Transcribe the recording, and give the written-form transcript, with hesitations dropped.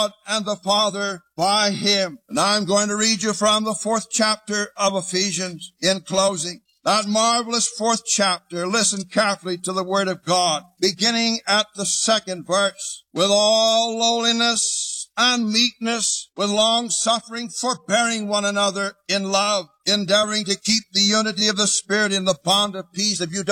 and the Father by him. And I'm going to read you from the 4th chapter of Ephesians in closing. That marvelous 4th chapter, listen carefully to the word of God, beginning at the 2nd verse. With all lowliness and meekness, with long-suffering, forbearing one another in love, endeavoring to keep the unity of the Spirit in the bond of peace. If you